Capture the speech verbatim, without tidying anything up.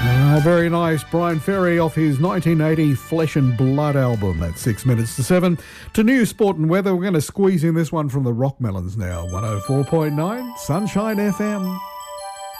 Uh, very nice. Brian Ferry off his nineteen eighty Flesh and Blood album at six minutes to seven. To news, sport and weather, we're going to squeeze in this one from the Rockmelons now. one oh four point nine Sunshine F M.